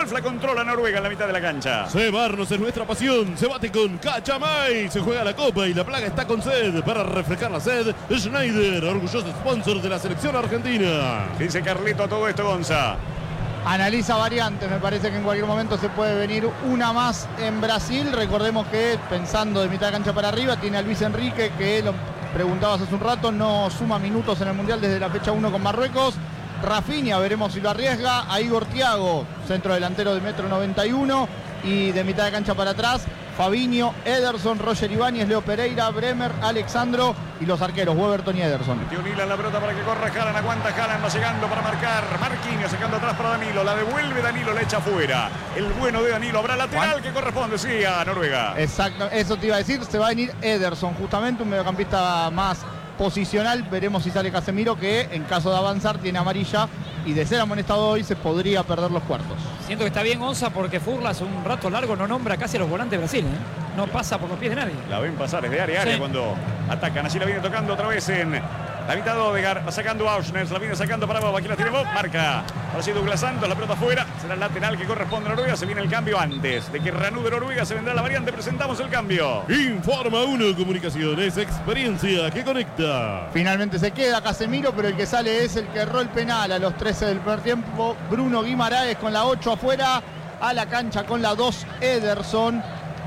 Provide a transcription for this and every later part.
Ref la controla Noruega en la mitad de la cancha. Cebarnos es nuestra pasión. Se bate con Cachamay. Se juega la copa y la plaga está con sed. Para refrescar la sed, Schneider, orgulloso sponsor de la selección argentina. Dice Carlito todo esto, Gonza. Analiza variantes, me parece que en cualquier momento se puede venir una más en Brasil. Recordemos que pensando de mitad de cancha para arriba tiene a Luis Enrique, que lo preguntabas hace un rato, no suma minutos en el Mundial desde la fecha 1 con Marruecos. Rafinha, veremos si lo arriesga. A Igor Thiago, centro delantero de 1,91 m, y de mitad de cancha para atrás Fabinho, Ederson, Roger Ibáñez, Leo Pereira, Bremer, Alexandro y los arqueros Weberton y Ederson. Metió Nila la pelota para que corra Haaland, aguanta Haaland, va llegando para marcar. Marquinhos sacando atrás para Danilo, la devuelve Danilo, la echa afuera. El bueno de Danilo, habrá lateral que corresponde, sí, a Noruega. Exacto, eso te iba a decir, se va a venir Ederson, justamente un mediocampista más posicional. Veremos si sale Casemiro, que en caso de avanzar tiene amarilla y de ser amonestado hoy se podría perder los cuartos. Siento que está bien Onza porque Furla hace un rato largo no nombra casi a los volantes de Brasil, ¿eh? No pasa por los pies de nadie. La ven pasar, es de área a área cuando atacan. Así la viene tocando otra vez en la mitad de Odegaard, va sacando Auschner, la viene sacando para Bob, aquí la tiene Bob, marca. Ahora sí Douglas Santos, la pelota afuera, será el lateral que corresponde a Noruega. Se viene el cambio antes de que reanude Noruega, se vendrá la variante, presentamos el cambio. Informa 1 Comunicaciones, experiencia que conecta. Finalmente se queda Casemiro, pero el que sale es el que erró el penal a los 13 del primer tiempo, Bruno Guimaraes, con la 8 afuera, a la cancha con la 2 Ederson.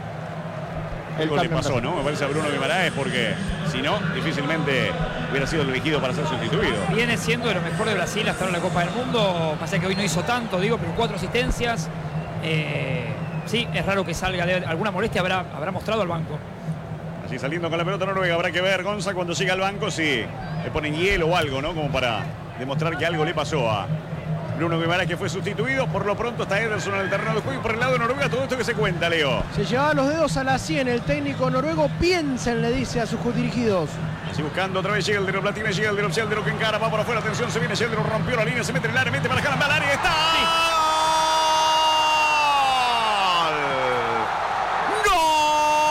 Algo le pasó, ¿no? Me parece a Bruno Guimaraes, porque si no, difícilmente hubiera sido elegido para ser sustituido. Viene siendo de lo mejor de Brasil hasta ahora en la Copa del Mundo. Pasa que hoy no hizo tanto, digo, pero 4 asistencias. Sí, es raro que salga. Alguna molestia habrá mostrado al banco. Así saliendo con la pelota Noruega, habrá que ver, Gonza, cuando llega al banco, si le ponen hielo o algo, ¿no? Como para demostrar que algo le pasó a Bruno Guimaraes, que fue sustituido. Por lo pronto está Ederson en el terreno de juego, y por el lado de Noruega todo esto que se cuenta, Leo. Se llevaba los dedos a la 100 el técnico noruego. Piensen, le dice a sus dirigidos. Así buscando otra vez Sheldon, Platini, Sheldon que encara, va por afuera, atención, se viene Sheldon, rompió la línea, se mete en el área, mete para Haaland, va al área, está. Sí.